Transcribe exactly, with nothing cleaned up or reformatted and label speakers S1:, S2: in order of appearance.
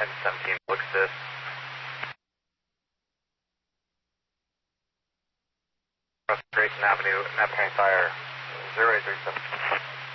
S1: N seventeen, look assist. Across Grayson Avenue, Napa County Fire, zero eight three seven.